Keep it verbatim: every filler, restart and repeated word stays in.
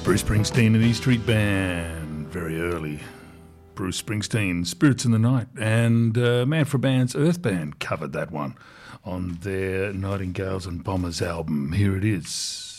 Bruce Springsteen and E Street Band, very early. Bruce Springsteen, Spirits in the Night, and uh, Manfred Mann's Earth Band covered that one on their Nightingales and Bombers album. Here it is.